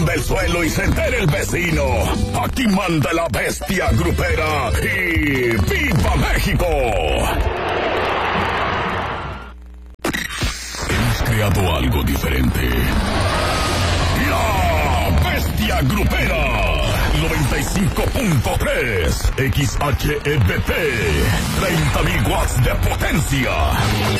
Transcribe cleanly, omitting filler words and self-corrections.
del suelo y se entere el vecino. Aquí manda la bestia grupera y ¡viva México! Hemos creado algo diferente. La bestia grupera 95.3 XHEBP, 30.000 watts de potencia.